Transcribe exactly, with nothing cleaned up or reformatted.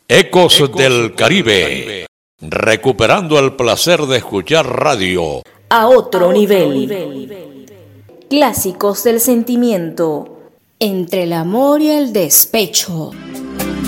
Ecos del Caribe, recuperando el placer de escuchar radio a otro nivel. Clásicos del sentimiento, entre el amor y el despecho.